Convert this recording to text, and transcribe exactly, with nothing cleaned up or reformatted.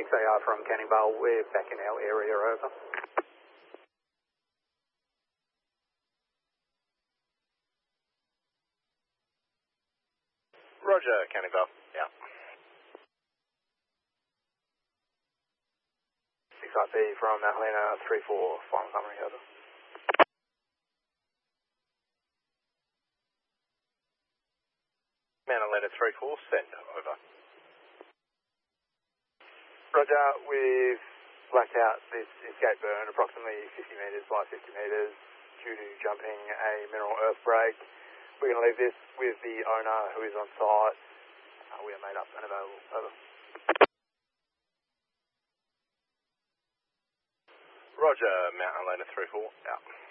six A R from Canning Vale, we're back in our area, over. Roger, Canning Vale, yeah. six I P from Atlanta, three four, final summary, over. Mount Atlanta three four, send, over. Roger, we've blacked out this escape burn approximately fifty metres by fifty metres due to jumping a mineral earth break. We're going to leave this with the owner who is on site. Uh, we are made up and available, over. Roger, Mount Atlanta three four, out.